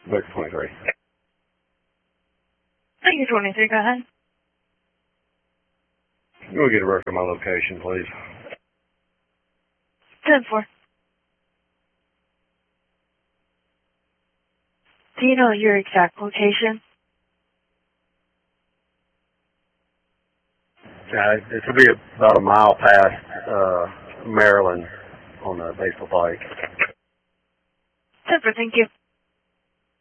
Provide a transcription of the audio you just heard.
Victor 23. Thank you, 23. Go ahead. You want to get a record of my location, please? 10-4. Do you know your exact location? It will be about a mile past Maryland on the Baseball Pike. 10-4, thank you.